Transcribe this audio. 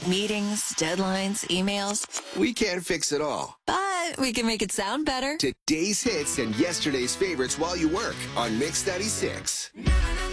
Meetings, deadlines, emails. We can't fix it all. But we can make it sound better. Today's hits and yesterday's favorites while you work on Mix 96.